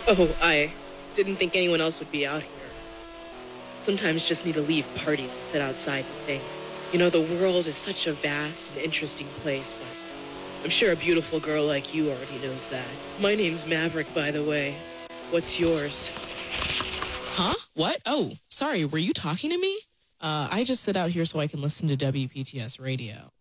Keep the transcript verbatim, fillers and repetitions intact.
Oh, I didn't think anyone else would be out here. Sometimes just need to leave parties to sit outside and think. You know, the world is such a vast and interesting place, but I'm sure a beautiful girl like you already knows that. My name's Maverick, by the way. What's yours? Huh? What? Oh, sorry. Were you talking to me? Uh, I just sit out here so I can listen to W P T S radio.